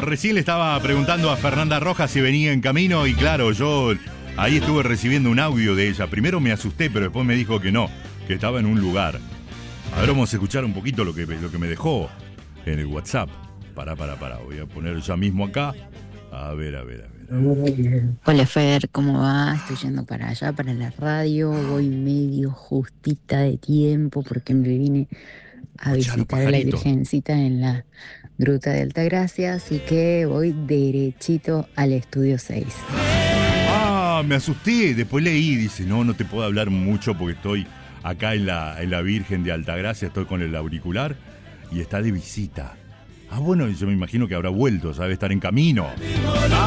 recién le estaba preguntando a Fernanda Rojas si venía en camino y claro, yo ahí estuve recibiendo un audio de ella. Primero me asusté, pero después me dijo que no, que estaba en un lugar. A ver, vamos a escuchar un poquito lo que me dejó en el WhatsApp. Pará. Voy a poner ya mismo acá. A ver. Hola Fer, ¿cómo va? Estoy yendo para allá, para la radio. Voy medio justita de tiempo porque me vine a Escuchá los visitar a la pajaritos. Virgencita en la Gruta de Altagracia, así que voy derechito al estudio 6. Ah, me asusté. Después leí, dice, no te puedo hablar mucho porque estoy acá en la Virgen de Altagracia, estoy con el auricular y está de visita. Ah, bueno, yo me imagino que habrá vuelto, sabe estar en camino.